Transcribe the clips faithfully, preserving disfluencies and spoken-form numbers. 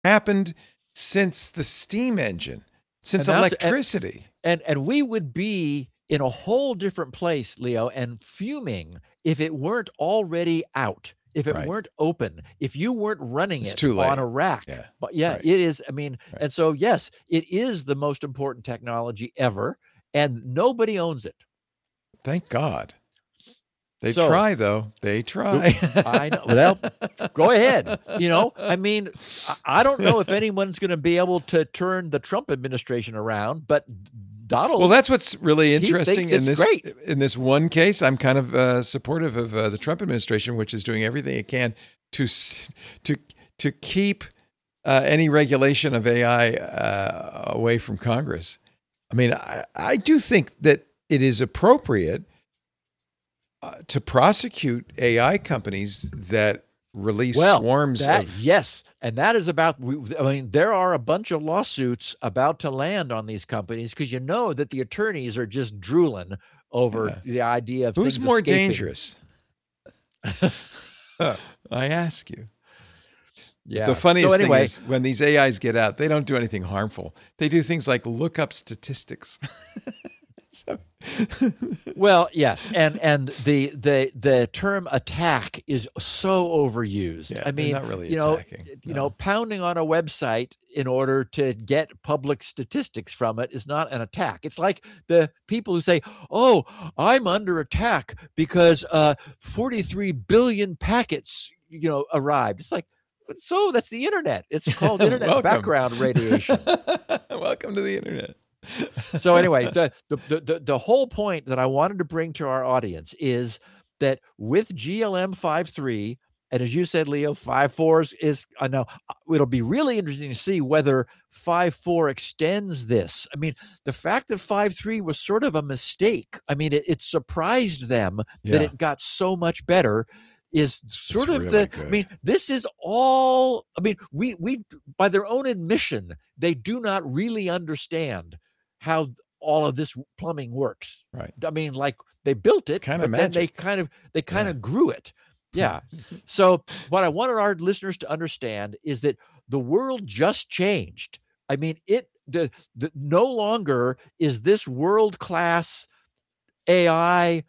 happened since the steam engine, since And that's- electricity. And and we would be in a whole different place, Leo, and fuming if it weren't already out, if it Right. weren't open, if you weren't running It's it too late. on a rack. Yeah. But yeah, Right. it is. I mean, Right. and so yes, it is the most important technology ever, and nobody owns it. Thank God. They So- try, though. They try. I know. Well, go ahead. You know, I mean, I, I don't know if anyone's going to be able to turn the Trump administration around, but Donald. Well, that's what's really he interesting thinks in it's this great. in this one case. I'm kind of uh, supportive of uh, the Trump administration, which is doing everything it can to s- to to keep uh, any regulation of A I uh, away from Congress. I mean, I, I do think that it is appropriate uh, to prosecute A I companies that release Well, swarms that, of. yes, and that is about. we- I mean, there are a bunch of lawsuits about to land on these companies because you know that the attorneys are just drooling over Yeah. the idea of Who's things more escaping. dangerous? I ask you. Yeah. The funniest so anyway, thing is when these A Is get out, they don't do anything harmful. They do things like look up statistics. So, well, yes, and and the the the term attack is so overused. Yeah, I they're mean, not really you know, attacking, you no. know, pounding on a website in order to get public statistics from it is not an attack. It's like the people who say, "Oh, I'm under attack because uh, forty-three billion packets, you know, arrived." It's like, so that's the internet. It's called internet Welcome. background radiation. Welcome to the internet. So anyway, the, the the the whole point that I wanted to bring to our audience is that with G L M five point three, and as you said, Leo, five point four is, is I know it'll be really interesting to see whether five point four extends this. I mean, the fact that five point three was sort of a mistake. I mean, it, it surprised them Yeah. that it got so much better. Is sort It's of really the. good. I mean, this is all. I mean, we we by their own admission, they do not really understand how all of this plumbing works. Right. I mean, like they built It's it, kinda but then they magic. kind of they kind Yeah. of grew it. Yeah. So what I wanted our listeners to understand is that the world just changed. I mean, it the, the no longer is this world-class A I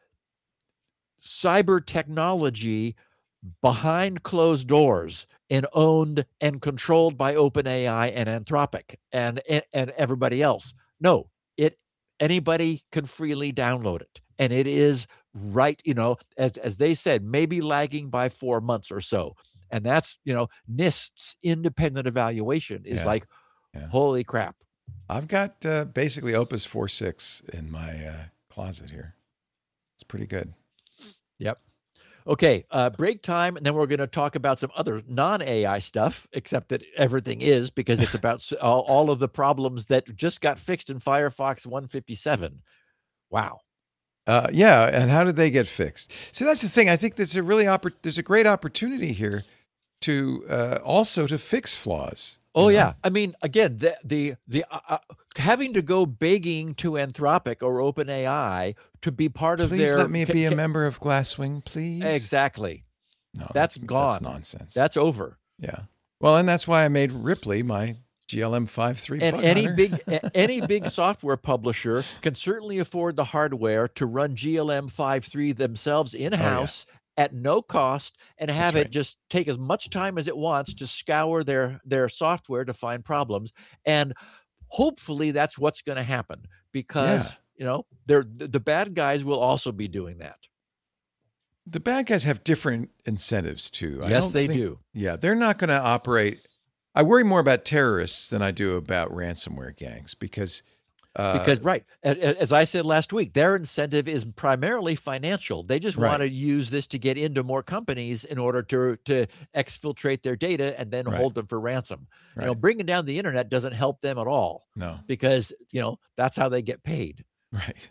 cyber technology behind closed doors and owned and controlled by OpenAI and Anthropic and, and and everybody else. No, it anybody can freely download it. And it is right, you know, as as they said, maybe lagging by four months or so. And that's, you know, NIST's independent evaluation is Yeah. like, Yeah. holy crap. I've got uh, basically Opus four point six in my uh, closet here. It's pretty good. Yep. Okay, uh, break time, and then we're going to talk about some other non-A I stuff, except that everything is, because it's about s- all, all of the problems that just got fixed in Firefox one fifty-seven. Wow. Uh, yeah, and how did they get fixed? See, that's the thing. I think there's a really oppor- there's a great opportunity here to uh, also to fix flaws. Oh you know? yeah. I mean, again, the the the uh, uh, having to go begging to Anthropic or OpenAI to be part of Please their let me ca- be a ca- member of Glasswing, please. Exactly. No, That's gone. That's nonsense. That's over. yeah. Well, and that's why I made Ripley my G L M five point three. And bug any hunter. big a- any big software publisher can certainly afford the hardware to run G L M five point three themselves in-house at no cost and have right. it just take as much time as it wants to scour their their software to find problems. And hopefully that's what's going to happen because, Yeah. you know, they're the, the bad guys will also be doing that. The bad guys have different incentives too. I Yes, don't they think- do. Yeah, they're not going to operate. I worry more about terrorists than I do about ransomware gangs because uh, Because right, a- a- as I said last week, their incentive is primarily financial. They just Right. want to use this to get into more companies in order to to exfiltrate their data and then Right. hold them for ransom. You know, Right. bringing down the internet doesn't help them at all no, because you know that's how they get paid. right.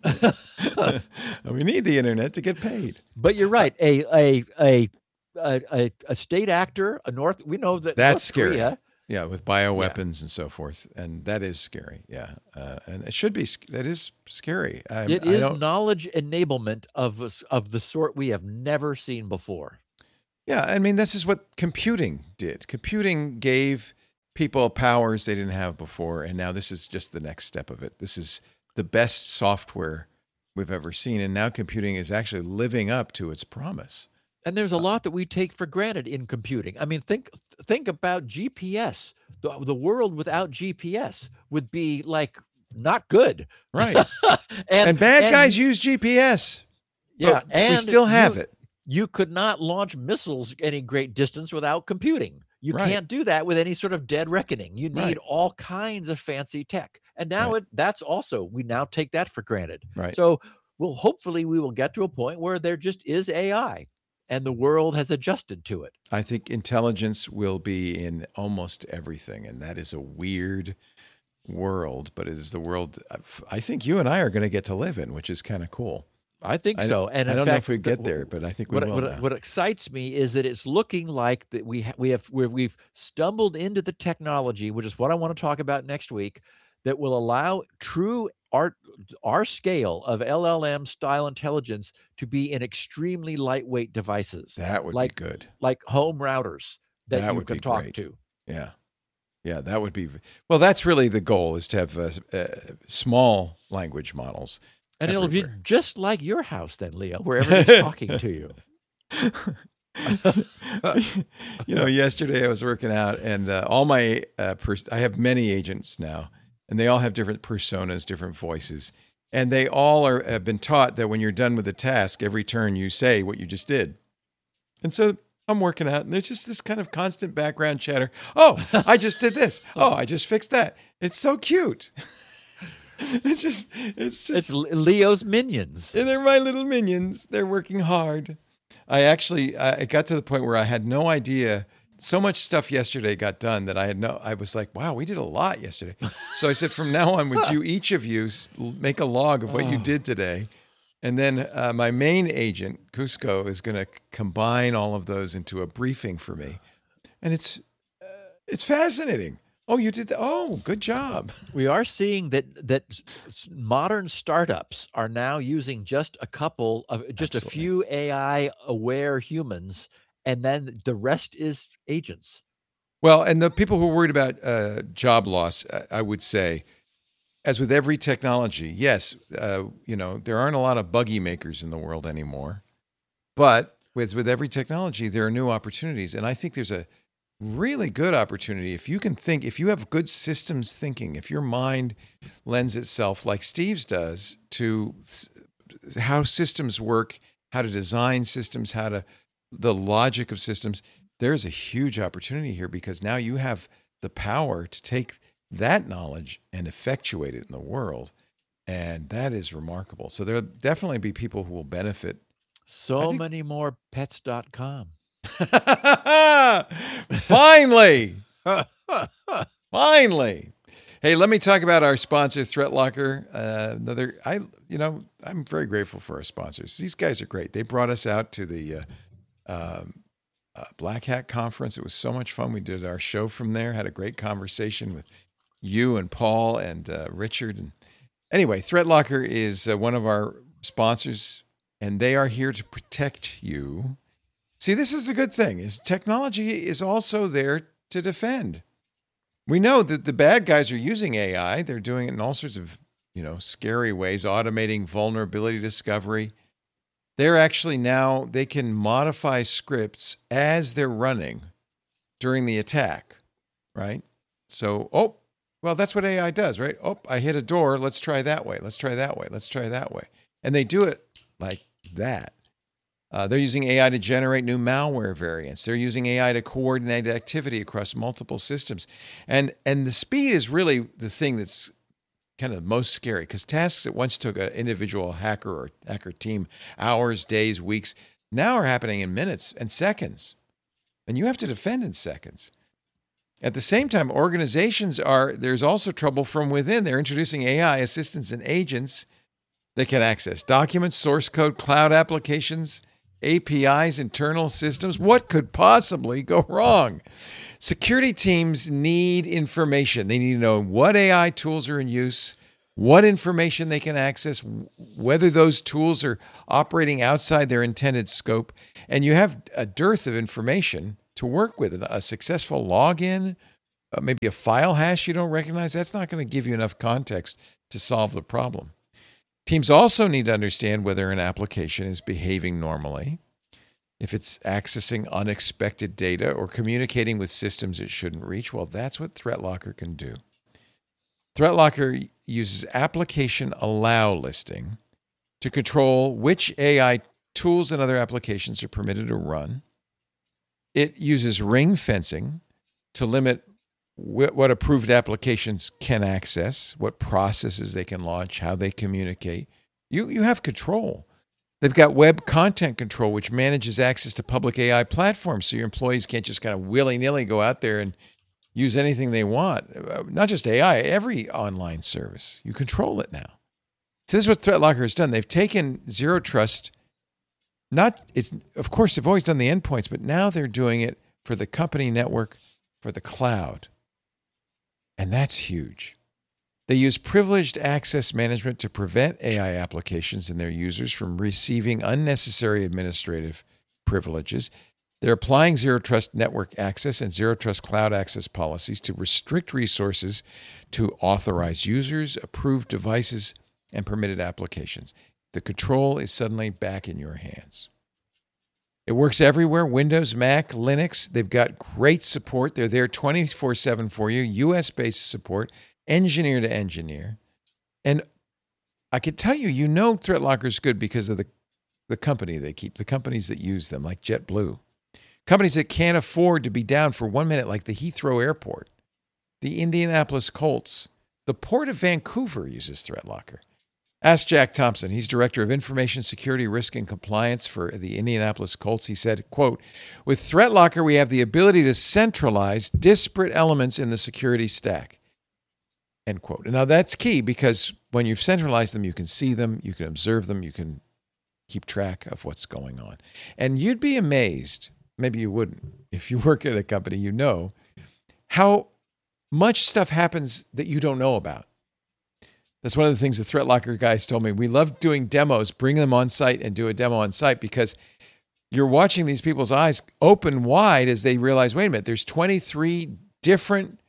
We need the internet to get paid. But you're right. A a a a, a, a state actor, a North. We know that That's North scary. Korea, Yeah, with bioweapons and so forth, and that is scary. Yeah, uh, and it should be. sc- That is scary. I, it I is don't- knowledge enablement of us- of the sort we have never seen before. Yeah, I mean, this is what computing did. Computing gave people powers they didn't have before, and now this is just the next step of it. This is the best software we've ever seen, and now computing is actually living up to its promise. And there's a lot that we take for granted in computing. I mean, think think about G P S. The, the world without G P S would be like not good. Right. and, and bad and, guys use G P S. Yeah, and we still have you, it. You could not launch missiles any great distance without computing. You Right. can't do that with any sort of dead reckoning. You need Right. all kinds of fancy tech. And now Right. it that's also, we now take that for granted. Right. So well, hopefully we will get to a point where there just is A I and the world has adjusted to it. I think intelligence will be in almost everything, and that is a weird world, but it is the world I think you and I are going to get to live in, which is kind of cool. I think I, so. And I in don't fact, know if we get the- there, but I think we what, will. what, now. what excites me is that it's looking like that we ha- we have where we've stumbled into the technology, which is what I want to talk about next week, that will allow true art our scale of L L M style intelligence to be in extremely lightweight devices, That would like be good. like home routers that, That you would can be talk great. to. Yeah. Yeah, that would be v- well. That's really the goal: is to have uh, uh, small language models, And it'll be everywhere. just like your house then, Leo, wherever it's talking to you. You know, yesterday I was working out, and uh, all my uh, pers- I have many agents now, and they all have different personas, different voices, and they all are have been taught that when you're done with a task, every turn you say what you just did. And so I'm working out, and there's just this kind of constant background chatter. Oh, I just did this. Oh, I just fixed that. It's so cute. It's just, it's just, It's Le- Leo's minions. and they're my little minions. They're working hard. I actually, I it got to the point where I had no idea. So much stuff yesterday got done that I had no, I was like, wow, we did a lot yesterday. So I said, from now on, would you, each of you, s- make a log of what you Oh. did today? And then uh, my main agent, Cusco, is going to combine all of those into a briefing for me. And it's, uh, it's fascinating. Oh, you did that. Oh, good job. We are seeing that that s- modern startups are now using just a couple of just Absolutely. a few A I aware humans, and then the rest is agents. Well, and the people who are worried about uh, job loss, I- I would say, as with every technology, yes, uh, you know, there aren't a lot of buggy makers in the world anymore. But with with every technology, there are new opportunities, and I think there's a really good opportunity if you can think, if you have good systems thinking, if your mind lends itself, like Steve's does, to s- how systems work, how to design systems, how to the logic of systems. There's a huge opportunity here because now you have the power to take that knowledge and effectuate it in the world. And that is remarkable. So there'll definitely be people who will benefit. So think- many more pets dot com. Finally, finally. Hey, let me talk about our sponsor, ThreatLocker. Uh, another, I, you know, I'm very grateful for our sponsors. These guys are great. They brought us out to the uh, um, uh, Black Hat Conference. It was so much fun. We did our show from there. Had a great conversation with you and Paul and uh, Richard. And anyway, ThreatLocker is uh, one of our sponsors, and they are here to protect you. See, this is a good thing. Is technology is also there to defend. We know that the bad guys are using A I. They're doing it in all sorts of, you know, scary ways, automating vulnerability discovery. They're actually now, they can modify scripts as they're running during the attack, right? So, oh, well, that's what A I does, right? Oh, I hit a door. Let's try that way. Let's try that way. Let's try that way. And they do it like that. Uh, they're using A I to generate new malware variants. They're using A I to coordinate activity across multiple systems. And and the speed is really the thing that's kind of most scary, because tasks that once took an individual hacker or hacker team hours, days, weeks, now are happening in minutes and seconds. And you have to defend in seconds. At the same time, organizations are, there's also trouble from within. They're introducing A I assistants and agents that can access documents, source code, cloud applications, A P Is, internal systems. What could possibly go wrong? Security teams need information. They need to know what A I tools are in use, what information they can access, whether those tools are operating outside their intended scope. And you have a dearth of information to work with. A successful login uh, maybe a file hash you don't recognize, that's not going to give you enough context to solve the problem. Teams also need to understand whether an application is behaving normally, if it's accessing unexpected data or communicating with systems it shouldn't reach. Well, that's what ThreatLocker can do. ThreatLocker uses application allow listing to control which A I tools and other applications are permitted to run. It uses ring fencing to limit wh- what approved applications can access, what processes they can launch, how they communicate. You, you have control. They've got web content control, which manages access to public A I platforms, so your employees can't just kind of willy-nilly go out there and use anything they want. Not just A I, every online service. You control it now. So this is what ThreatLocker has done. They've taken Zero Trust, not it's of course they've always done the endpoints, but now they're doing it for the company network, for the cloud. And that's huge. They use privileged access management to prevent A I applications and their users from receiving unnecessary administrative privileges. They're applying Zero Trust network access and Zero Trust cloud access policies to restrict resources to authorized users, approved devices, and permitted applications. The control is suddenly back in your hands. It works everywhere, Windows, Mac, Linux. They've got great support. They're there twenty-four seven for you, U S-based support, engineer to engineer. And I can tell you, you know ThreatLocker is good because of the, the company they keep, the companies that use them, like JetBlue. Companies that can't afford to be down for one minute, like the Heathrow Airport, the Indianapolis Colts, the Port of Vancouver uses ThreatLocker. Ask Jack Thompson. He's Director of Information Security, Risk, and Compliance for the Indianapolis Colts. He said, quote, with ThreatLocker, we have the ability to centralize disparate elements in the security stack, end quote. And now that's key because when you've centralized them, you can see them, you can observe them, you can keep track of what's going on. And you'd be amazed, maybe you wouldn't, if you work at a company, you know, how much stuff happens that you don't know about. That's one of the things the ThreatLocker guys told me. We love doing demos, bring them on site and do a demo on site because you're watching these people's eyes open wide as they realize, wait a minute, there's twenty-three different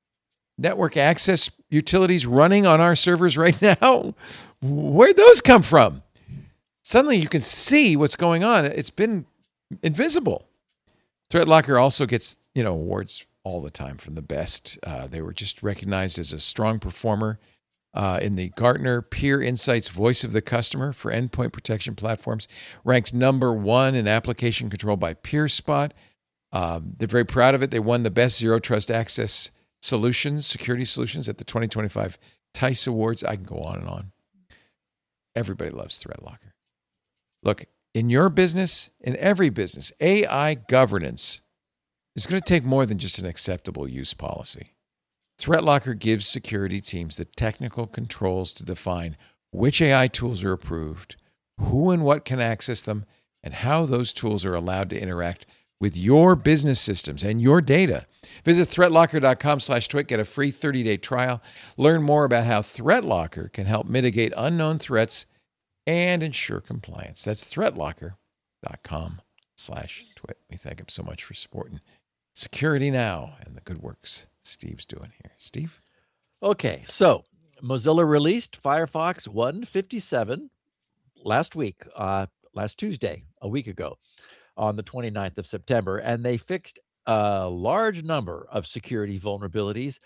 network access utilities running on our servers right now. Where'd those come from? Suddenly you can see what's going on. It's been invisible. ThreatLocker also gets, you know, awards all the time from the best. Uh, they were just recognized as a strong performer Uh, in the Gartner Peer Insights Voice of the Customer for endpoint protection platforms, ranked number one in application control by PeerSpot. Um, they're very proud of it. They won the best Zero Trust access solutions, security solutions at the twenty twenty-five TICE Awards. I can go on and on. Everybody loves ThreatLocker. Look, in your business, in every business, A I governance is going to take more than just an acceptable use policy. ThreatLocker gives security teams the technical controls to define which A I tools are approved, who and what can access them, and how those tools are allowed to interact with your business systems and your data. Visit threatlocker.com slash twit, get a free thirty-day trial. Learn more about how ThreatLocker can help mitigate unknown threats and ensure compliance. That's threatlocker.com slash twit. We thank him so much for supporting Security Now and the good works Steve's doing here. Steve? Okay, so Mozilla released Firefox one fifty-seven last week, uh, last Tuesday, a week ago, on the twenty-ninth of September, and they fixed a large number of security vulnerabilities.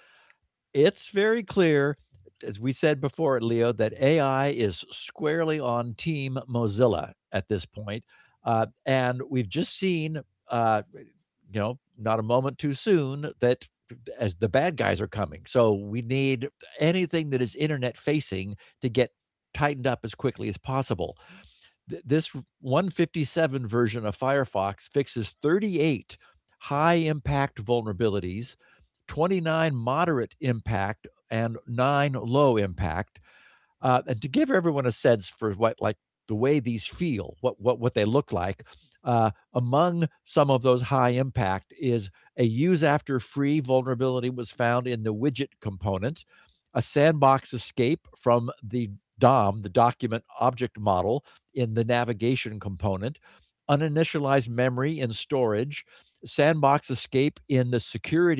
It's very clear, as we said before, Leo, that A I is squarely on Team Mozilla at this point. Uh, and we've just seen, uh, you know, not a moment too soon, that as the bad guys are coming. So we need anything that is internet facing to get tightened up as quickly as possible. Th- This one fifty-seven version of Firefox fixes thirty-eight high impact vulnerabilities, twenty-nine moderate impact, and nine low impact. Uh, and to give everyone a sense for what, like, the way these feel, what what what they look like, uh, among some of those high impact is a use after free vulnerability was found in the widget component, a sandbox escape from the D O M, the document object model, in the navigation component, uninitialized memory in storage, sandbox escape in the security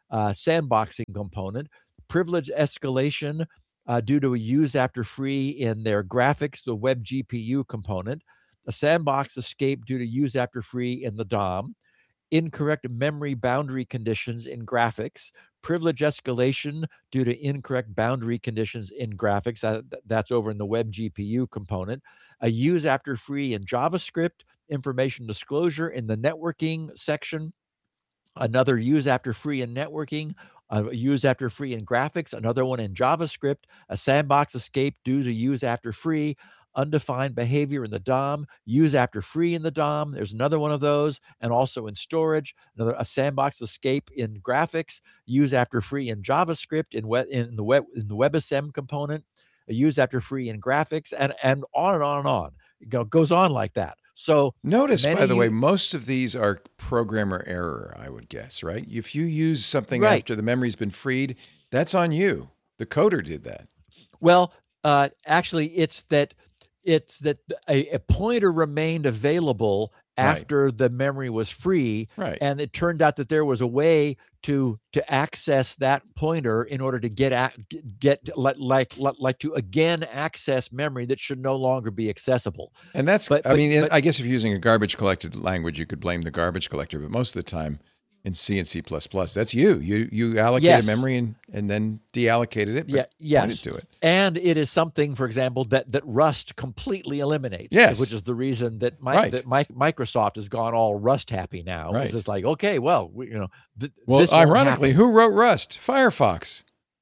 uh, sandboxing component, privilege escalation uh, due to a use after free in their graphics, the web G P U component, a sandbox escape due to use after free in the D O M, incorrect memory boundary conditions in graphics, privilege escalation due to incorrect boundary conditions in graphics. Uh, that's over in the web G P U component. A use after free in JavaScript, information disclosure in the networking section. Another use after free in networking, a use after free in graphics, another one in JavaScript, a sandbox escape due to use after free, undefined behavior in the D O M, use after free in the D O M. There's another one of those, and also in storage, another a sandbox escape in graphics, use after free in JavaScript, in web in the web in the WebAssembly component, a use after free in graphics, and and on and on and on. It go, goes on like that. So notice, by the u- way, most of these are programmer error, I would guess, right? If you use something right. after the memory's been freed, that's on you. The coder did that. Well, uh, actually, it's that it's that a, a pointer remained available after right. the memory was free, right. and it turned out that there was a way to to access that pointer in order to get at, get like like like to again access memory that should no longer be accessible. And that's, but, I but, mean, but, I guess if you're using a garbage collected language, you could blame the garbage collector, but most of the time in C and C plus plus, that's you. You you allocated yes. memory and, and then deallocated it, but yeah, yes. pointed to it. And it is something, for example, that that Rust completely eliminates. Yes. Which is the reason that, my, right. that my, Microsoft has gone all Rust happy now. Right. It's just like, okay, well, we, you know. Th- well, this ironically, who wrote Rust? Firefox.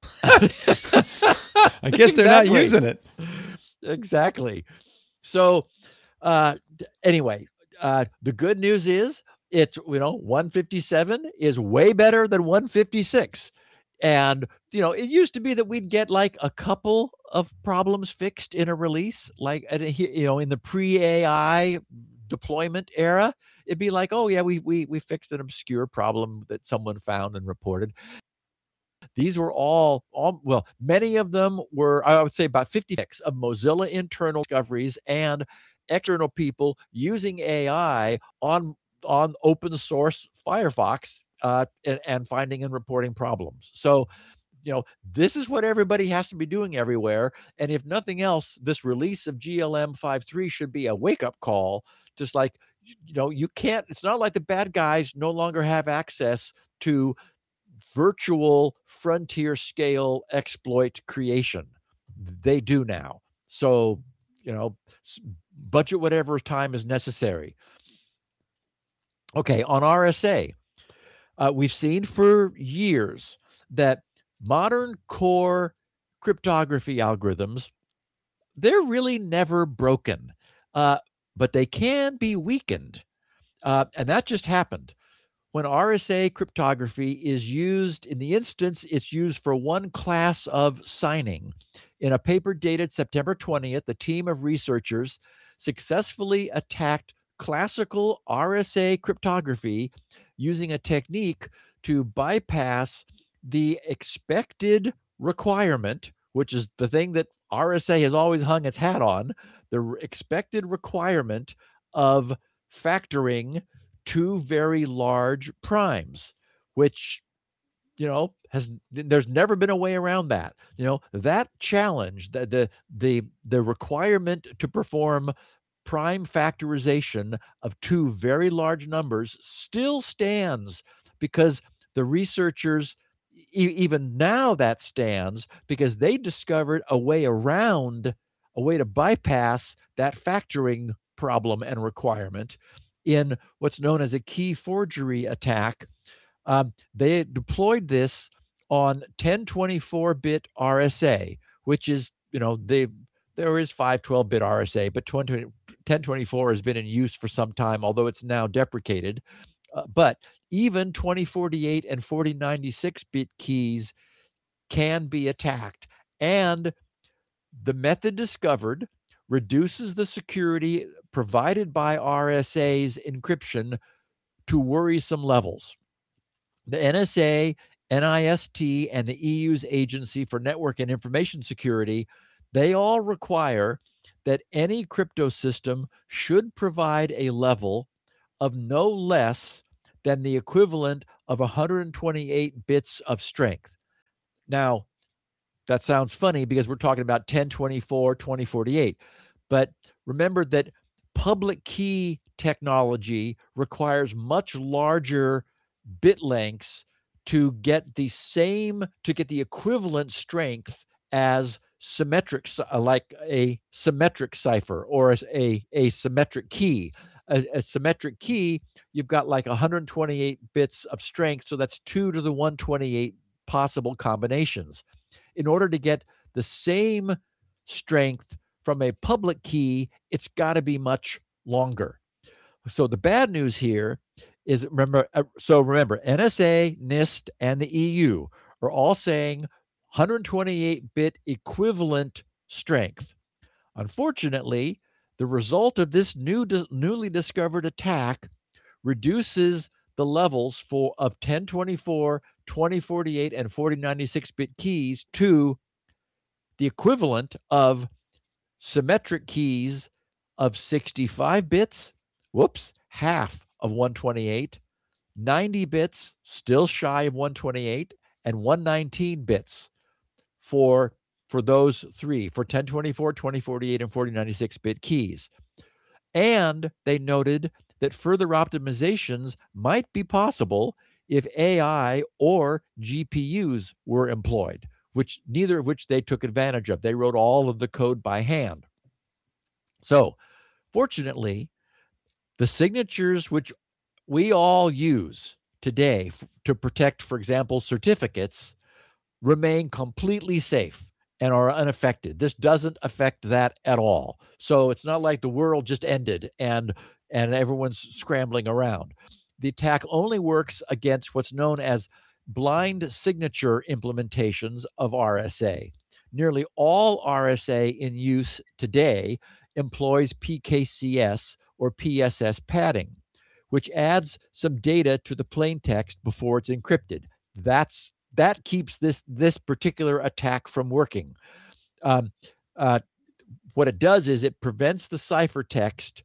I guess they're exactly. not using it. Exactly. So uh, anyway, uh, the good news is, it's, you know, one fifty-seven is way better than one fifty-six. And, you know, it used to be that we'd get like a couple of problems fixed in a release, like, you know, in the pre-A I deployment era, it'd be like, oh yeah, we, we, we fixed an obscure problem that someone found and reported. These were all, all, well, many of them were, I would say about fifty-six of Mozilla internal discoveries and external people using A I on on open source Firefox uh, and, and finding and reporting problems. So, you know, this is what everybody has to be doing everywhere. And if nothing else, this release of G L M five point three should be a wake-up call. Just like, you know, you can't, it's not like the bad guys no longer have access to virtual frontier scale exploit creation. They do now. So, you know, budget whatever time is necessary. Okay, on R S A, uh, we've seen for years that modern core cryptography algorithms, they're really never broken, uh, but they can be weakened. Uh, and that just happened. When R S A cryptography is used, in the instance, it's used for one class of signing. In a paper dated September twentieth, the team of researchers successfully attacked classical R S A cryptography using a technique to bypass the expected requirement, which is the thing that R S A has always hung its hat on, the expected requirement of factoring two very large primes, which, you know, has, there's never been a way around that. You know, that challenge, the the the, the requirement to perform prime factorization of two very large numbers still stands, because the researchers, e- even now that stands, because they discovered a way around, a way to bypass that factoring problem and requirement in what's known as a key forgery attack. Um, they deployed this on ten twenty-four bit R S A, which is, you know, they there is five twelve bit R S A, but ten twenty-four has been in use for some time, although it's now deprecated. Uh, but even twenty forty-eight and forty ninety-six bit keys can be attacked. And the method discovered reduces the security provided by R S A's encryption to worrisome levels. The N S A, NIST, and the E U's Agency for Network and Information Security, they all require that any crypto system should provide a level of no less than the equivalent of one hundred twenty-eight bits of strength. Now, that sounds funny because we're talking about ten twenty-four, twenty forty-eight. But remember that public key technology requires much larger bit lengths to get the same, to get the equivalent strength as symmetric, like a symmetric cipher or a, a symmetric key. A, a symmetric key, you've got like one hundred twenty-eight bits of strength. So that's two to the one hundred twenty-eight possible combinations. In order to get the same strength from a public key, it's got to be much longer. So the bad news here is, remember, uh, so remember, N S A, NIST, and the E U are all saying one hundred twenty-eight bit equivalent strength. Unfortunately, the result of this new, newly discovered attack reduces the levels for of ten twenty-four, twenty forty-eight, and forty ninety-six bit keys to the equivalent of symmetric keys of sixty-five bits, whoops, half of one hundred twenty-eight, ninety bits, still shy of one hundred twenty-eight, and one hundred nineteen bits for, for those three, for ten twenty-four, twenty forty-eight, and forty ninety-six bit keys. And they noted that further optimizations might be possible if A I or G P Us were employed, which neither of which they took advantage of. They wrote all of the code by hand. So, fortunately, the signatures which we all use today f- to protect, for example, certificates, remain completely safe and are unaffected. This doesn't affect that at all. So it's not like the world just ended and and everyone's scrambling around. The attack only works against what's known as blind signature implementations of R S A. Nearly all R S A in use today employs P K C S or P S S padding, which adds some data to the plain text before it's encrypted. That's that keeps this this particular attack from working. Um, uh, what it does is it prevents the ciphertext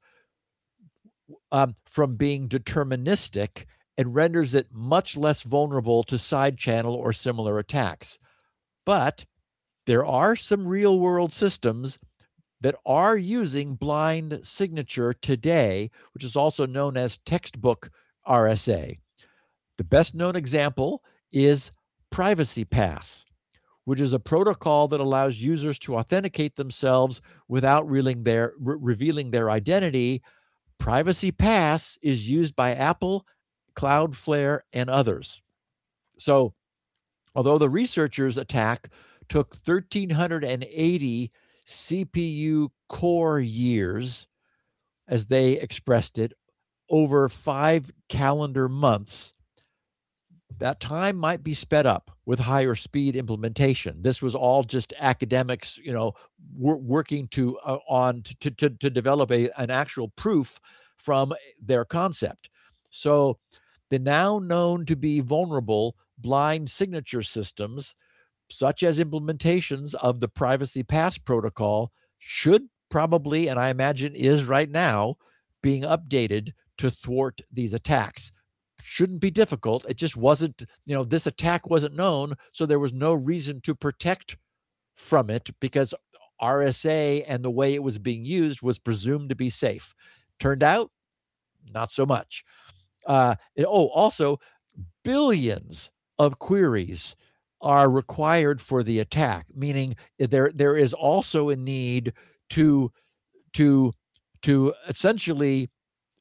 um, from being deterministic and renders it much less vulnerable to side channel or similar attacks. But there are some real world systems that are using blind signature today, which is also known as textbook R S A. The best known example is Privacy Pass, which is a protocol that allows users to authenticate themselves without revealing their, re- revealing their identity. Privacy Pass is used by Apple, Cloudflare, and others. So, although the researchers' attack took one thousand three hundred eighty C P U core years, as they expressed it, over five calendar months, that time might be sped up with higher speed implementation. This was all just academics, you know, wor- working to uh, on to, to to develop a an actual proof from their concept. So the now known to be vulnerable blind signature systems, such as implementations of the Privacy Pass protocol, should probably, and I imagine is right now, being updated to thwart these attacks. Shouldn't be difficult. It just wasn't, you know, this attack wasn't known, so there was no reason to protect from it because R S A and the way it was being used was presumed to be safe. Turned out, not so much. Uh, it- oh, also, billions of queries are required for the attack, meaning there there is also a need to to to essentially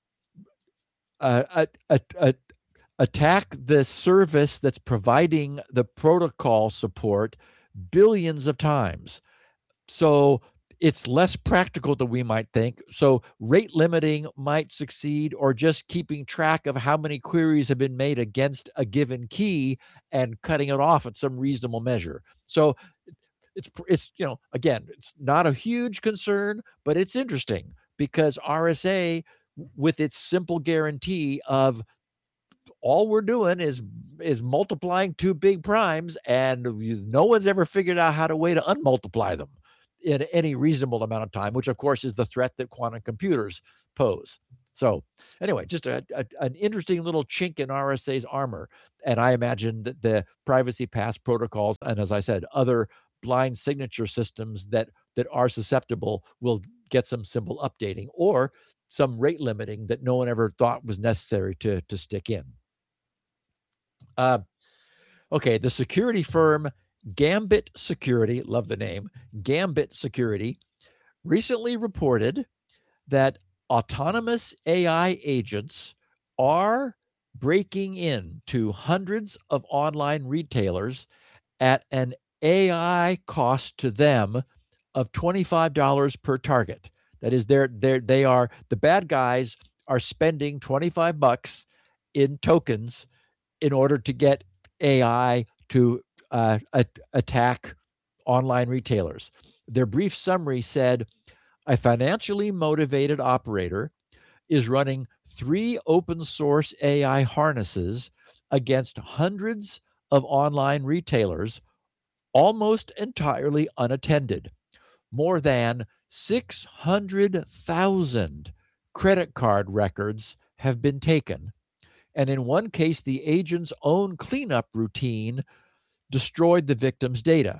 uh, a, a, a, attack the service that's providing the protocol support billions of times. So it's less practical than we might think. So rate limiting might succeed, or just keeping track of how many queries have been made against a given key and cutting it off at some reasonable measure. So it's, it's you know, again, it's not a huge concern, but it's interesting because R S A, with its simple guarantee of all we're doing is is multiplying two big primes, and no one's ever figured out how to way to unmultiply them in any reasonable amount of time, which of course is the threat that quantum computers pose. So anyway, just a, a, an interesting little chink in R S A's armor. And I imagine that the privacy pass protocols, and as I said, other blind signature systems that that are susceptible will get some simple updating or some rate limiting that no one ever thought was necessary to, to stick in. Uh, okay, the security firm Gambit Security, love the name, Gambit Security, recently reported that autonomous A I agents are breaking into hundreds of online retailers at an A I cost to them of twenty-five dollars per target. That is, they're, they're, they are, the bad guys are spending twenty-five bucks in tokens in order to get A I to uh, a- attack online retailers. Their brief summary said, a financially motivated operator is running three open source A I harnesses against hundreds of online retailers, almost entirely unattended. More than six hundred thousand credit card records have been taken. And in one case, the agent's own cleanup routine destroyed the victim's data.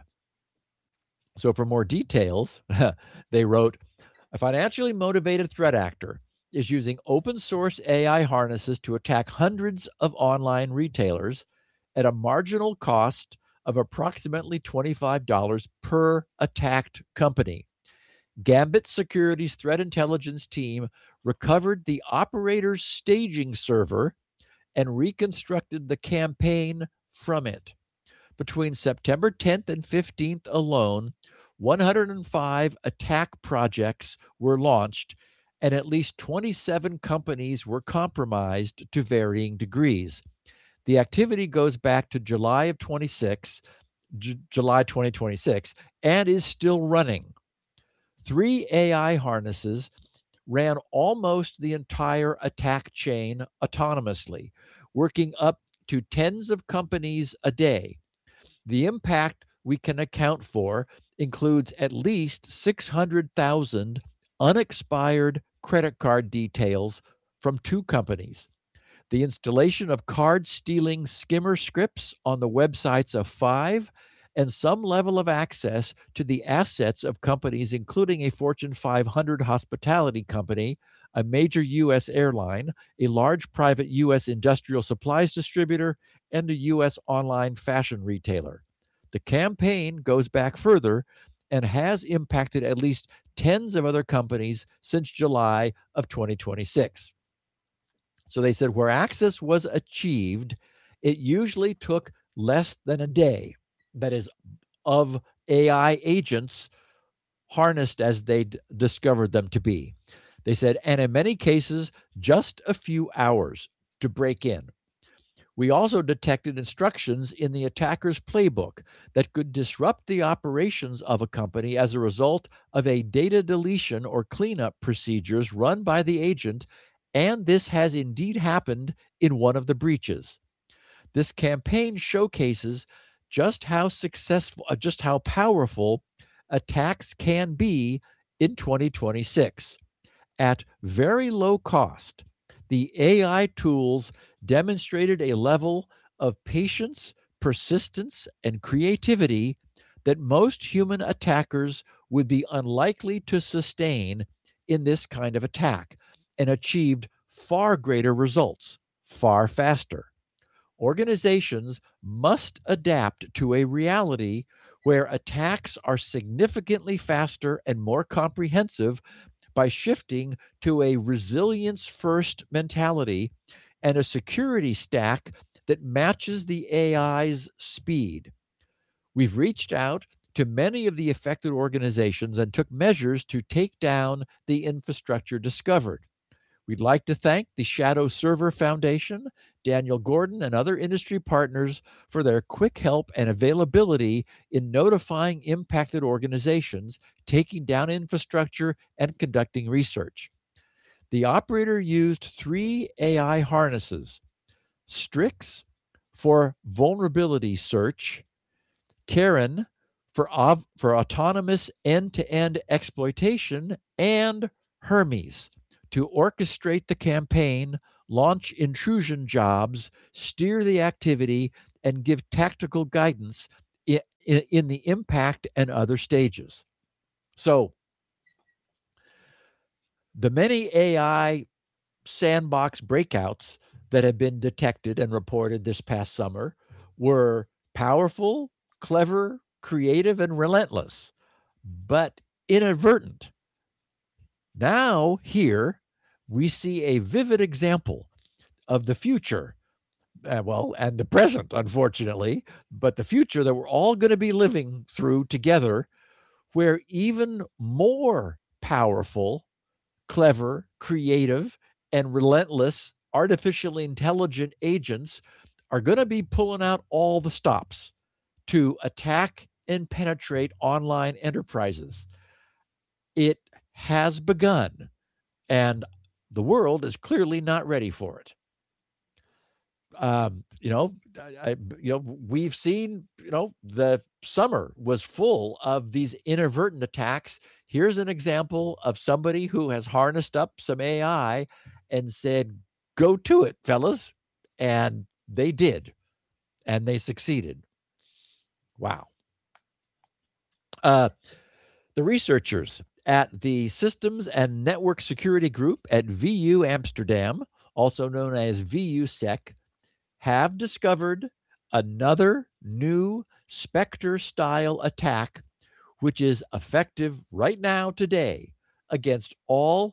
So for more details, they wrote, a financially motivated threat actor is using open source A I harnesses to attack hundreds of online retailers at a marginal cost of approximately twenty-five dollars per attacked company. Gambit Security's threat intelligence team recovered the operator's staging server and reconstructed the campaign from it. Between September tenth and fifteenth alone, one hundred five attack projects were launched, and at least twenty-seven companies were compromised to varying degrees. The activity goes back to July of twenty-six, J- July twenty twenty-six, and is still running. Three A I harnesses ran almost the entire attack chain autonomously, working up to tens of companies a day. The impact we can account for includes at least six hundred thousand unexpired credit card details from two companies. The installation of card stealing skimmer scripts on the websites of five, and some level of access to the assets of companies, including a Fortune five hundred hospitality company, a major U S airline, a large private U S industrial supplies distributor, and a U S online fashion retailer. The campaign goes back further and has impacted at least tens of other companies since July of twenty twenty-six. So they said where access was achieved, it usually took less than a day, that is, of A I agents harnessed as they d- discovered them to be. They said, and in many cases, just a few hours to break in. We also detected instructions in the attacker's playbook that could disrupt the operations of a company as a result of a data deletion or cleanup procedures run by the agent, and this has indeed happened in one of the breaches. This campaign showcases just how successful, uh, just how powerful attacks can be in twenty twenty-six. At very low cost, the A I tools demonstrated a level of patience, persistence, and creativity that most human attackers would be unlikely to sustain in this kind of attack, and achieved far greater results, far faster. Organizations must adapt to a reality where attacks are significantly faster and more comprehensive by shifting to a resilience first mentality and a security stack that matches the A I's speed. We've reached out to many of the affected organizations and took measures to take down the infrastructure discovered. We'd like to thank the Shadow Server Foundation, Daniel Gordon, and other industry partners for their quick help and availability in notifying impacted organizations, taking down infrastructure, and conducting research. The operator used three A I harnesses: Strix for vulnerability search, Karen for, ov- for autonomous end-to-end exploitation, and Hermes to orchestrate the campaign, launch intrusion jobs, steer the activity, and give tactical guidance in, in, in the impact and other stages. So, the many A I sandbox breakouts that have been detected and reported this past summer were powerful, clever, creative, and relentless, but inadvertent. Now, here, we see a vivid example of the future, uh, well, and the present, unfortunately, but the future that we're all going to be living through together, where even more powerful, clever, creative, and relentless artificially intelligent agents are going to be pulling out all the stops to attack and penetrate online enterprises. It has begun, and the world is clearly not ready for it. Um, you know, I, you know, we've seen, you know, the summer was full of these inadvertent attacks. Here's an example of somebody who has harnessed up some A I and said, "Go to it, fellas," and they did, and they succeeded. Wow. Uh, the researchers at the Systems and Network Security Group at V U Amsterdam, also known as V U Sec, have discovered another new Spectre-style attack, which is effective right now today against all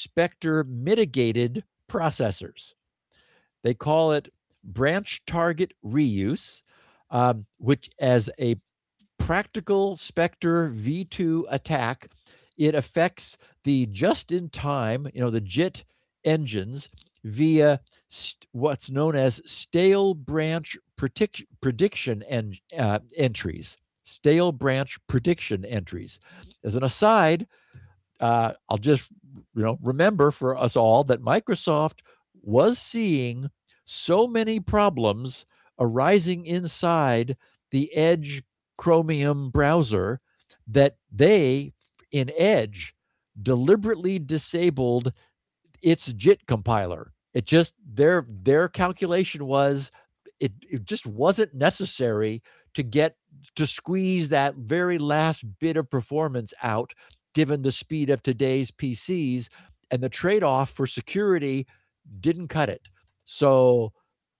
Spectre-mitigated processors. They call it branch target reuse, um, which as a practical Spectre V two attack, it affects the just-in-time, you know, the JIT engines via st- what's known as stale branch predict- prediction en- uh, entries. Stale branch prediction entries. As an aside, uh, I'll just you know remember for us all that Microsoft was seeing so many problems arising inside the Edge Chromium browser that they, in Edge, deliberately disabled its JIT compiler. It just their their calculation was it, it just wasn't necessary to get to squeeze that very last bit of performance out, given the speed of today's P Cs, and the trade-off for security didn't cut it. So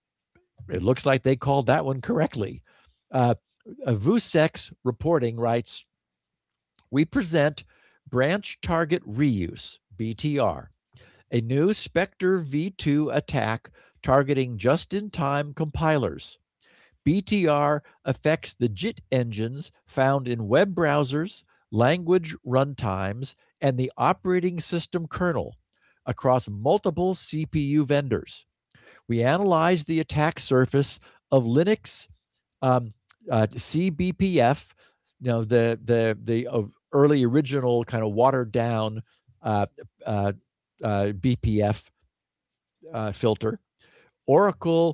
it looks like they called that one correctly. Uh, VuSec's reporting writes, "We present branch target reuse, B T R, a new Spectre V two attack targeting just-in-time compilers. B T R affects the JIT engines found in web browsers, language runtimes, and the operating system kernel across multiple C P U vendors. We analyzed the attack surface of Linux um, uh, C B P F, you know, the the the uh, early original kind of watered down uh, uh, uh, B P F uh, filter, Oracle,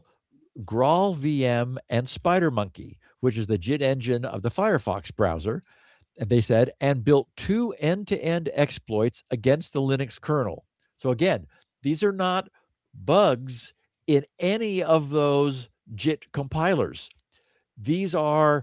GraalVM, and SpiderMonkey, which is the JIT engine of the Firefox browser." And they said, and built two end-to-end exploits against the Linux kernel. So again, these are not bugs in any of those JIT compilers. These are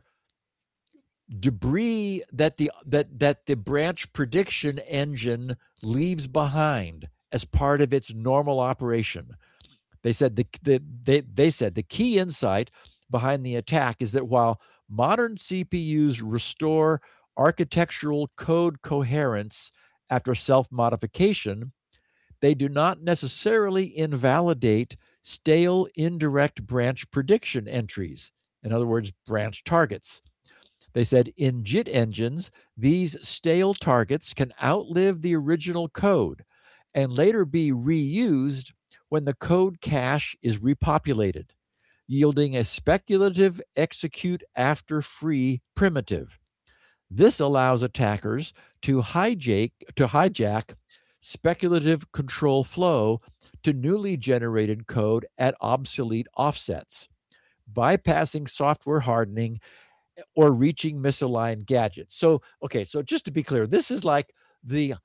debris that the that that the branch prediction engine leaves behind as part of its normal operation. They said the, the they they said the key insight behind the attack is that while modern C P Us restore architectural code coherence after self-modification, they do not necessarily invalidate stale indirect branch prediction entries. In other words, branch targets. They said in JIT engines, these stale targets can outlive the original code and later be reused when the code cache is repopulated, yielding a speculative execute after free primitive. This allows attackers to hijack, to hijack speculative control flow to newly generated code at obsolete offsets, bypassing software hardening or reaching misaligned gadgets. So, okay, so just to be clear, this is like the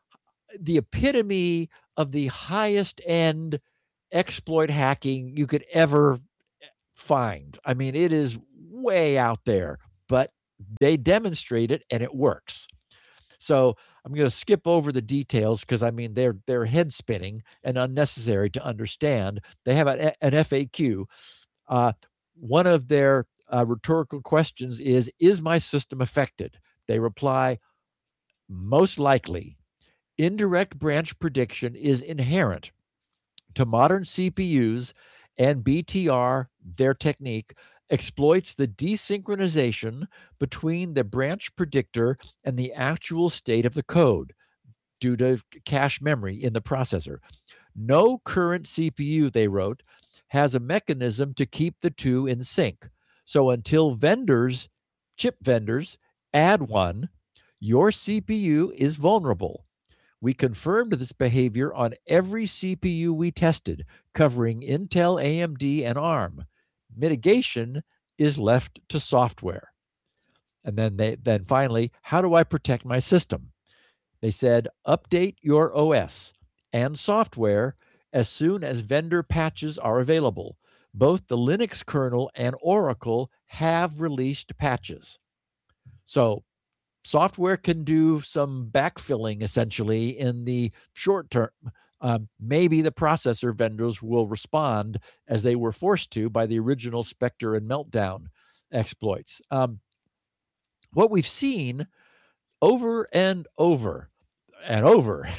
the epitome of the highest end exploit hacking you could ever find. I mean, it is way out there, but they demonstrate it and it works. So I'm going to skip over the details because I mean they're they're head spinning and unnecessary to understand. They have an, an F A Q. Uh, one of their uh, rhetorical questions is, "Is my system affected?" They reply, "Most likely." Indirect branch prediction is inherent to modern C P Us, and B T R, their technique, exploits the desynchronization between the branch predictor and the actual state of the code due to cache memory in the processor. No current C P U, they wrote, has a mechanism to keep the two in sync. So until vendors, chip vendors, add one, your C P U is vulnerable. We confirmed this behavior on every C P U we tested, covering Intel, A M D, and ARM. Mitigation is left to software. And then they then finally, how do I protect my system? They said, update your O S and software as soon as vendor patches are available. Both the Linux kernel and Oracle have released patches. So software can do some backfilling essentially in the short term. Um, maybe the processor vendors will respond as they were forced to by the original Spectre and Meltdown exploits. Um, what we've seen over and over and over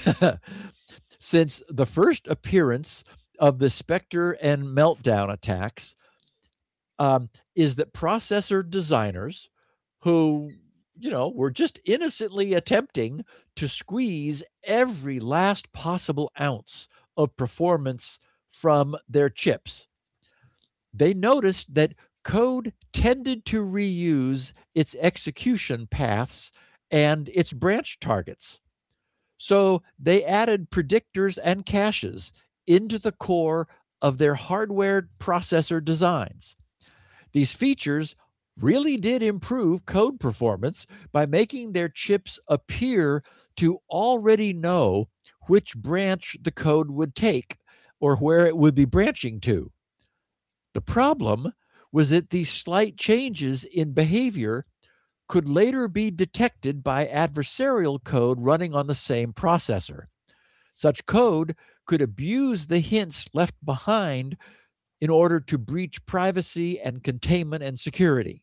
since the first appearance of the Spectre and Meltdown attacks um, is that processor designers who you know, were just innocently attempting to squeeze every last possible ounce of performance from their chips. They noticed that code tended to reuse its execution paths and its branch targets. So they added predictors and caches into the core of their hardware processor designs. These features really did improve code performance by making their chips appear to already know which branch the code would take or where it would be branching to. The problem was that these slight changes in behavior could later be detected by adversarial code running on the same processor. Such code could abuse the hints left behind in order to breach privacy and containment and security.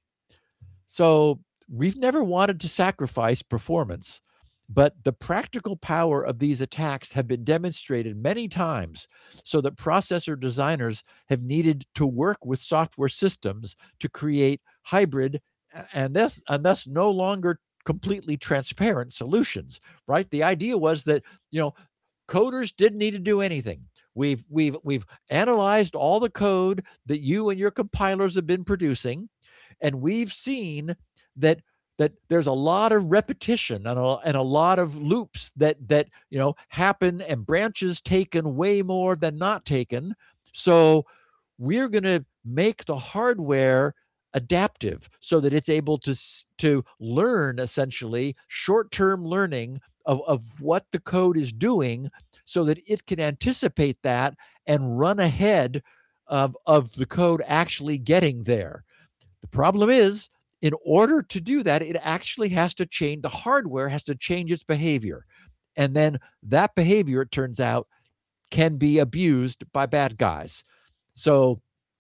So we've never wanted to sacrifice performance, but the practical power of these attacks have been demonstrated many times so that processor designers have needed to work with software systems to create hybrid and thus, and thus no longer completely transparent solutions, right? The idea was that, you know, coders didn't need to do anything. We've, we've, we've analyzed all the code that you and your compilers have been producing, and we've seen that that there's a lot of repetition and a, and a lot of loops that that you know happen, and branches taken way more than not taken. So we're going to make the hardware adaptive so that it's able to to learn essentially short-term learning of, of what the code is doing so that it can anticipate that and run ahead of, of the code actually getting there. The problem is, in order to do that, it actually has to change, the hardware has to change its behavior. And then that behavior, it turns out, can be abused by bad guys. So,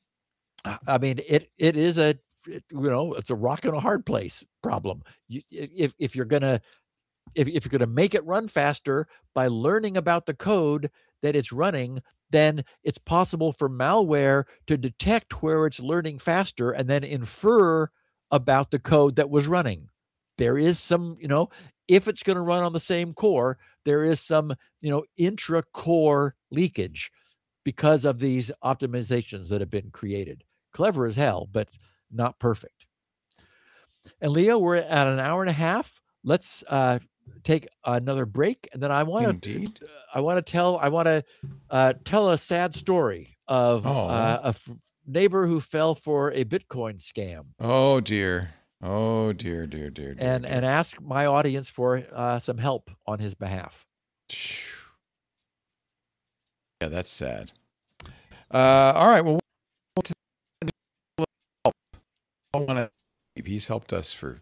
I mean, it it is a, it, you know, it's a rock and a hard place problem. You, if, if you're going to, if, if you're going to make it run faster by learning about the code that it's running, then it's possible for malware to detect where it's learning faster and then infer about the code that was running. There is some, you know, if it's going to run on the same core, there is some, you know, intra-core leakage because of these optimizations that have been created. Clever as hell, but not perfect. And Leo, we're at an hour and a half. Let's uh, take another break, and then I want to, I want to tell, I want to uh, tell a sad story of oh. uh, a f- neighbor who fell for a Bitcoin scam. Oh dear. Oh dear, dear, dear, dear. And dear. and ask my audience for uh, some help on his behalf. Yeah, that's sad. Uh, all right. Well, I want to. He's helped us for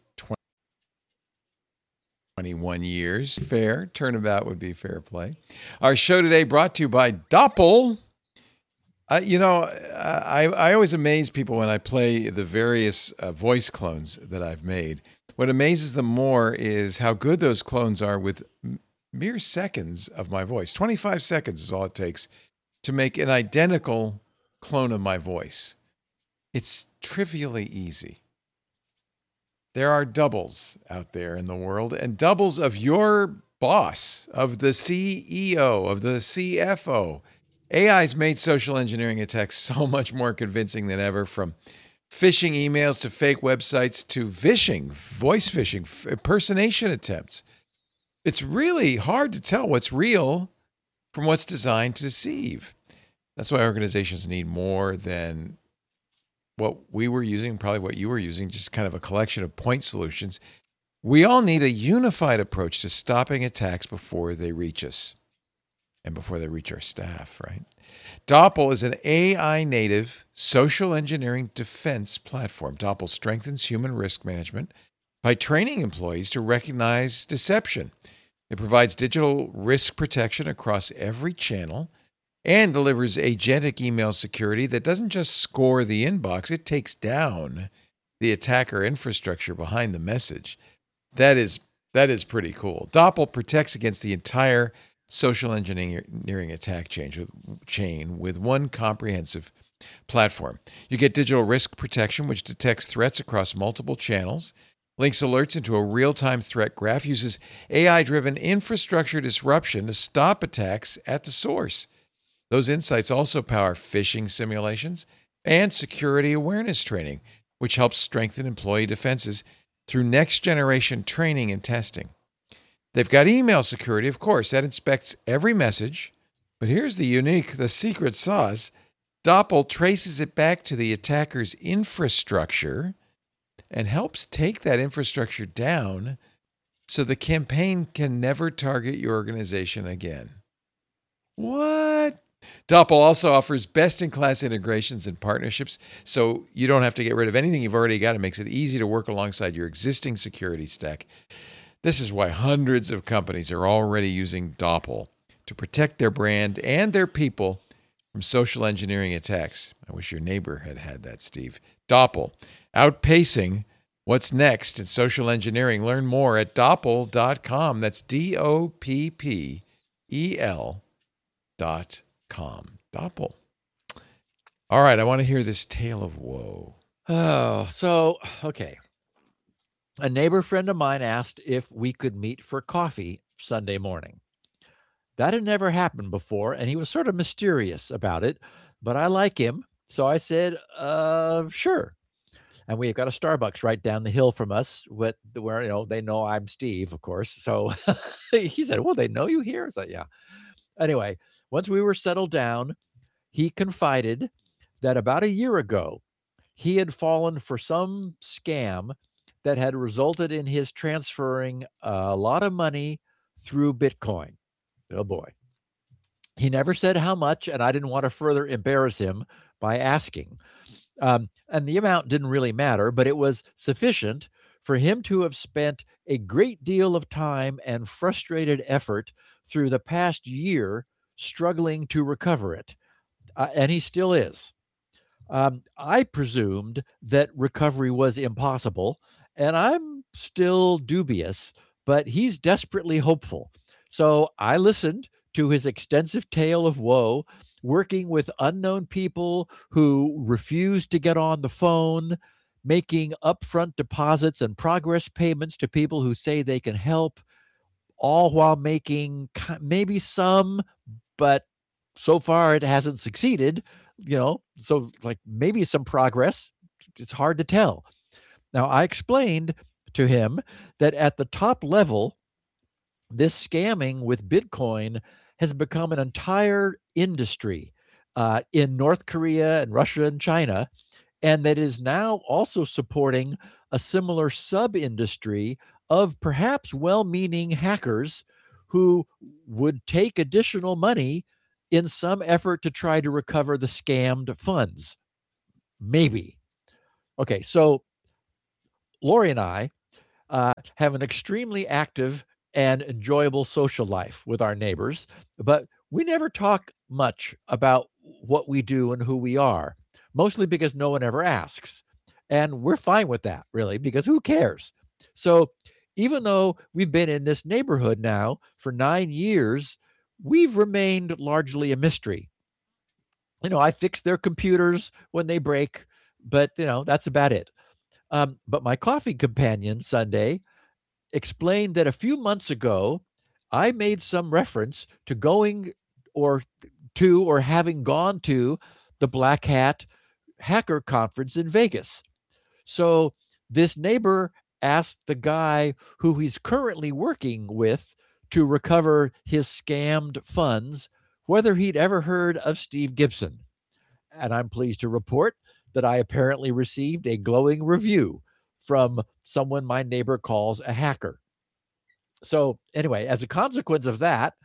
twenty-one years. Fair turnabout would be fair play. Our show today brought to you by Doppel. Uh, you know, I I always amaze people when I play the various uh, voice clones that I've made. What amazes them more is how good those clones are with m- mere seconds of my voice. twenty-five seconds is all it takes to make an identical clone of my voice. It's trivially easy. There are doubles out there in the world, and doubles of your boss, of the C E O, of the C F O. A I's made social engineering attacks so much more convincing than ever, from phishing emails to fake websites to vishing, voice phishing, impersonation attempts. It's really hard to tell what's real from what's designed to deceive. That's why organizations need more than what we were using, probably what you were using, just kind of a collection of point solutions. We all need a unified approach to stopping attacks before they reach us and before they reach our staff, right? Doppel is an A I native social engineering defense platform. Doppel strengthens human risk management by training employees to recognize deception. It provides digital risk protection across every channel and delivers agentic email security that doesn't just score the inbox, it takes down the attacker infrastructure behind the message. That is that is pretty cool. Doppel protects against the entire social engineering attack chain with, chain with one comprehensive platform. You get digital risk protection, which detects threats across multiple channels, links alerts into a real-time threat graph, uses A I-driven infrastructure disruption to stop attacks at the source. Those insights also power phishing simulations and security awareness training, which helps strengthen employee defenses through next-generation training and testing. They've got email security, of course, that inspects every message. But here's the unique, the secret sauce. Doppel traces it back to the attacker's infrastructure and helps take that infrastructure down so the campaign can never target your organization again. What? Doppel also offers best-in-class integrations and partnerships, so you don't have to get rid of anything you've already got. It makes it easy to work alongside your existing security stack. This is why hundreds of companies are already using Doppel to protect their brand and their people from social engineering attacks. I wish your neighbor had had that, Steve. Doppel, outpacing what's next in social engineering. Learn more at doppel dot com. That's D O P P E L dot com. Doppel. All right, I want to hear this tale of woe. Oh, so, okay. A neighbor friend of mine asked if we could meet for coffee Sunday morning. That had never happened before, and he was sort of mysterious about it, but I like him, so I said, uh, sure. And we've got a Starbucks right down the hill from us, with, where, you know, they know I'm Steve, of course. So he said, well, they know you here? I said, yeah. Anyway, once we were settled down, he confided that about a year ago, he had fallen for some scam that had resulted in his transferring a lot of money through Bitcoin. Oh boy. He never said how much, and I didn't want to further embarrass him by asking. Um, and the amount didn't really matter, but it was sufficient for him to have spent a great deal of time and frustrated effort through the past year struggling to recover it. Uh, and he still is. Um, I presumed that recovery was impossible, and I'm still dubious, but he's desperately hopeful. So I listened to his extensive tale of woe, working with unknown people who refused to get on the phone, making upfront deposits and progress payments to people who say they can help, all while making maybe some, but so far it hasn't succeeded, you know, so like maybe some progress. It's hard to tell. Now, I explained to him that at the top level, this scamming with Bitcoin has become an entire industry uh, in North Korea and Russia and China, and that is now also supporting a similar sub-industry of perhaps well-meaning hackers who would take additional money in some effort to try to recover the scammed funds. Maybe. Okay, so Lori and I uh, have an extremely active and enjoyable social life with our neighbors, but we never talk much about what we do and who we are, mostly because no one ever asks. And we're fine with that, really, because who cares? So even though we've been in this neighborhood now for nine years, we've remained largely a mystery. You know, I fix their computers when they break, but, you know, that's about it. Um, but my coffee companion, Sunday, explained that a few months ago, I made some reference to going or to or having gone to the Black Hat Hacker Conference in Vegas. So this neighbor asked the guy who he's currently working with to recover his scammed funds whether he'd ever heard of Steve Gibson. And I'm pleased to report that I apparently received a glowing review from someone my neighbor calls a hacker. So anyway, as a consequence of that,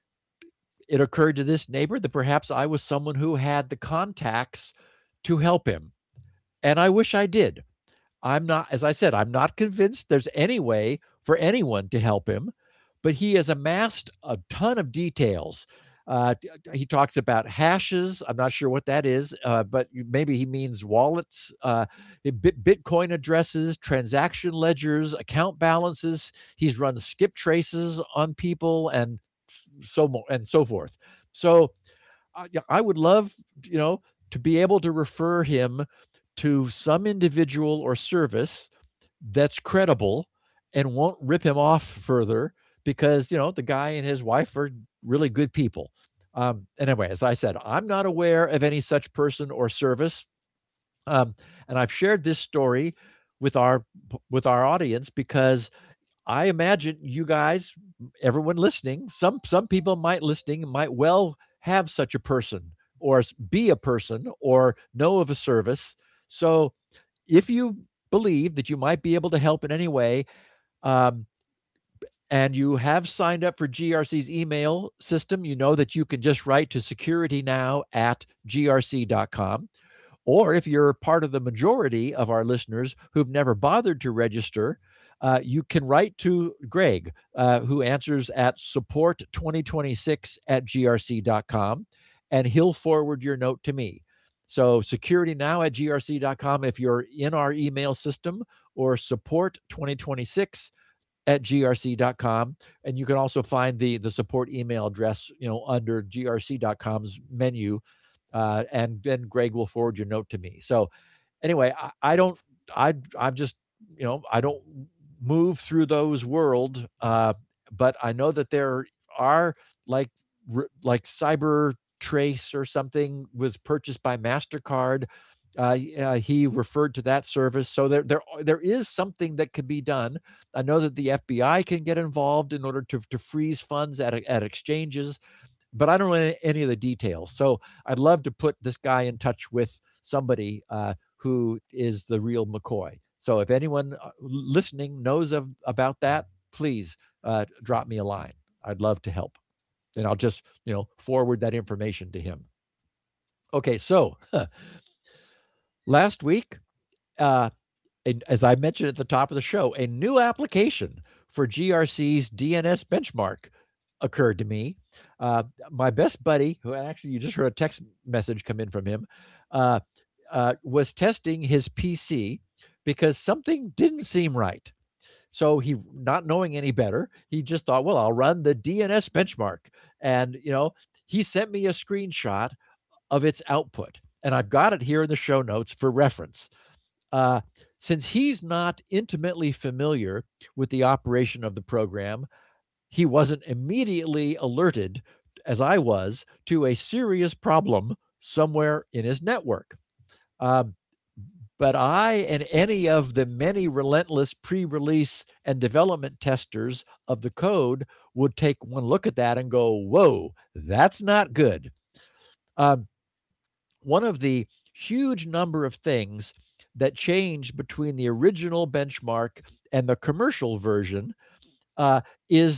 it occurred to this neighbor that perhaps I was someone who had the contacts to help him. And I wish I did. I'm not, as I said, I'm not convinced there's any way for anyone to help him, but he has amassed a ton of details. Uh, he talks about hashes. I'm not sure what that is, uh, but maybe he means wallets, uh, bit, Bitcoin addresses, transaction ledgers, account balances. He's run skip traces on people and so more and so forth. So uh, I would love, you know, to be able to refer him to some individual or service that's credible and won't rip him off further, because, you know, the guy and his wife are really good people. Um, anyway, as I said, I'm not aware of any such person or service. Um, and I've shared this story with our with our audience because I imagine you guys, everyone listening, some some people might listening might well have such a person or be a person or know of a service. So if you believe that you might be able to help in any way, um, and you have signed up for G R C's email system, you know that you can just write to securitynow at G R C dot com. Or if you're part of the majority of our listeners who've never bothered to register, uh, you can write to Greg, uh, who answers at support twenty twenty-six at G R C dot com, and he'll forward your note to me. So securitynow at G R C dot com if you're in our email system, or support twenty twenty-six at G R C dot com. And you can also find the, the support email address, you know, under G R C dot com's menu. Uh, and then Greg will forward your note to me. So anyway, I, I don't, I, I'm just, you know, I don't move through those world, uh, but I know that there are like, like Cyber Trace or something was purchased by MasterCard. Uh, uh, he referred to that service. So there, there, there is something that could be done. I know that the F B I can get involved in order to, to freeze funds at, at exchanges, but I don't know any of the details. So I'd love to put this guy in touch with somebody uh, who is the real McCoy. So if anyone listening knows of about that, please uh, drop me a line. I'd love to help. And I'll just, you know, forward that information to him. Okay, so huh, last week, uh, and as I mentioned at the top of the show, a new application for G R C's D N S benchmark occurred to me. Uh, my best buddy, who actually you just heard a text message come in from him, uh, uh, was testing his P C because something didn't seem right. So he, not knowing any better, he just thought, well, I'll run the D N S benchmark. And, you know, he sent me a screenshot of its output. And I've got it here in the show notes for reference. Uh, since he's not intimately familiar with the operation of the program, he wasn't immediately alerted, as I was, to a serious problem somewhere in his network. Um, but I and any of the many relentless pre-release and development testers of the code would take one look at that and go, whoa, that's not good. Um, one of the huge number of things that changed between the original benchmark and the commercial version uh, is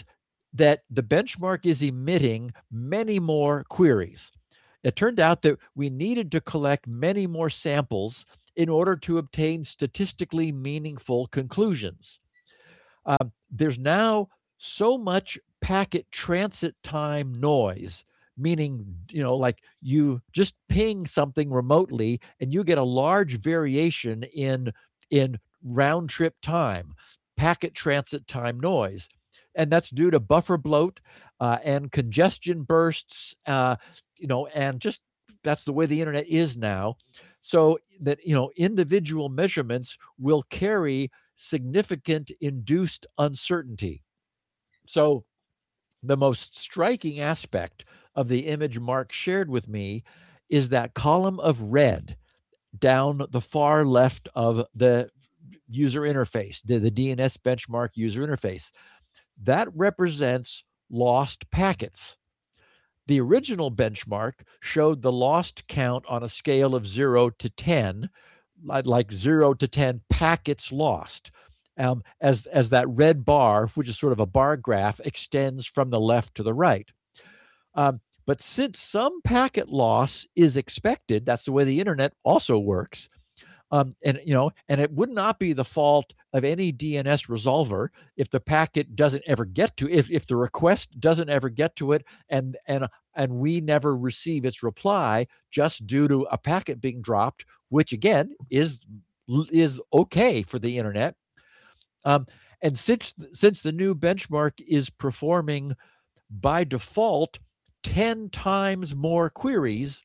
that the benchmark is emitting many more queries. It turned out that we needed to collect many more samples in order to obtain statistically meaningful conclusions. Um, there's now so much packet transit time noise, meaning, you know, like you just ping something remotely and you get a large variation in in round trip time, packet transit time noise. And that's due to buffer bloat uh, and congestion bursts, uh, you know, and just that's the way the internet is now. So that, you know, individual measurements will carry significant induced uncertainty. So the most striking aspect of the image Mark shared with me is that column of red down the far left of the user interface, the, the D N S benchmark user interface. That represents lost packets. The original benchmark showed the lost count on a scale of zero to ten, like zero to ten packets lost. Um, as, as that red bar, which is sort of a bar graph, extends from the left to the right. Um, but since some packet loss is expected, that's the way the internet also works. Um, and you know, and it would not be the fault of any D N S resolver if the packet doesn't ever get to, if if the request doesn't ever get to it, and and and we never receive its reply, just due to a packet being dropped, which again is is okay for the internet. Um, and since since the new benchmark is performing by default ten times more queries,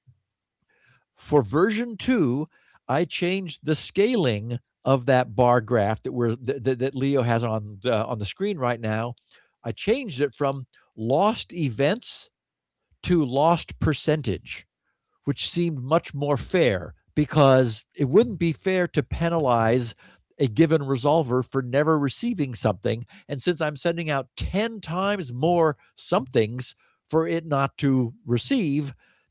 for version two, I changed the scaling of that bar graph that we're that, that Leo has on the, on the screen right now. I changed it from lost events to lost percentage, which seemed much more fair, because it wouldn't be fair to penalize a given resolver for never receiving something. And since I'm sending out ten times more somethings for it not to receive,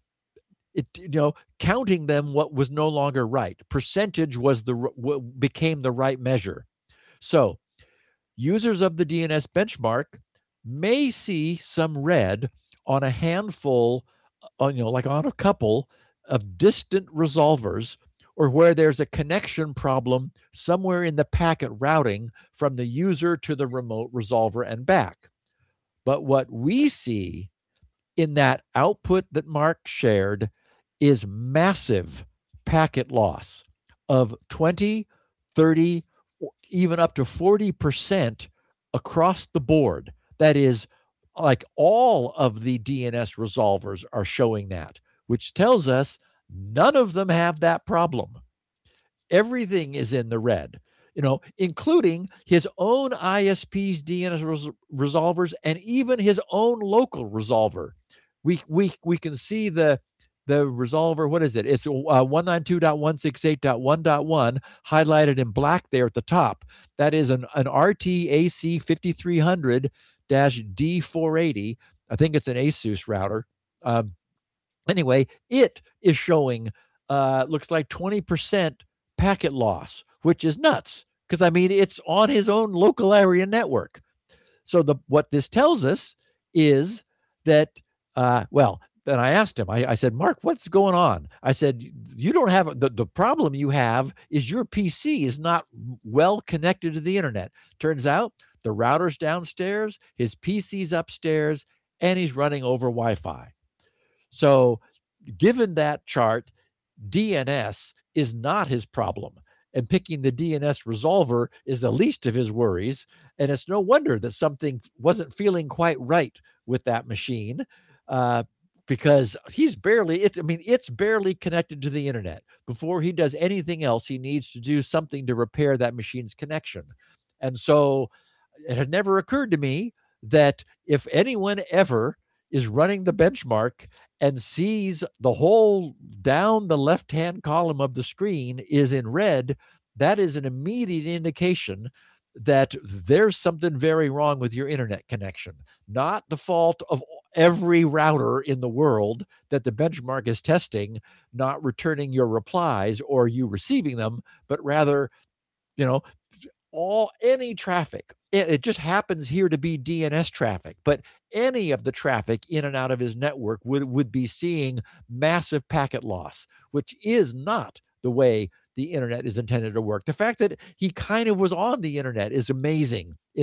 it, you know, counting them what was no longer right. Percentage was the what became the right measure. So users of the D N S benchmark may see some red on a handful, on, you know, like on a couple of distant resolvers, or where there's a connection problem somewhere in the packet routing from the user to the remote resolver and back. But what we see in that output that Mark shared is massive packet loss of twenty, thirty, even up to forty percent across the board. That is, like, all of the D N S resolvers are showing that, which tells us none of them have that problem. Everything is in the red, you know, including his own I S P's D N S res- resolvers and even his own local resolver. We we we can see the the resolver. What is it? It's uh, one ninety-two dot one sixty-eight dot one dot one highlighted in black there at the top. That is an an R T A C fifty-three hundred D four eighty. I think it's an ASUS router. Um, anyway, it is showing uh, looks like twenty percent packet loss, which is nuts, because I mean it's on his own local area network. So the what this tells us is that uh, well. Then I asked him, I, I said, Mark, what's going on? I said, you don't have, the, the problem you have is your P C is not well connected to the internet. Turns out the router's downstairs, his P C's upstairs, and he's running over Wi-Fi. So given that chart, D N S is not his problem. And picking the D N S resolver is the least of his worries. And it's no wonder that something wasn't feeling quite right with that machine. Uh, because he's barely, it's, I mean, it's barely connected to the internet. Before he does anything else, he needs to do something to repair that machine's connection. And so it had never occurred to me that if anyone ever is running the benchmark and sees the whole down the left-hand column of the screen is in red, that is an immediate indication that there's something very wrong with your internet connection, not the fault of every router in the world that the benchmark is testing, not returning your replies or you receiving them, but rather, you know, all any traffic, it, it just happens here to be D N S traffic, but any of the traffic in and out of his network would, would be seeing massive packet loss, which is not the way the internet is intended to work. The fact that he kind of was on the internet is amazing